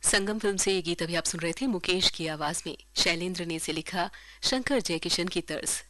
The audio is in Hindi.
संगम फिल्म से ये गीत अभी आप सुन रहे थे मुकेश की आवाज में। शैलेंद्र ने इसे लिखा शंकर जयकिशन की तर्ज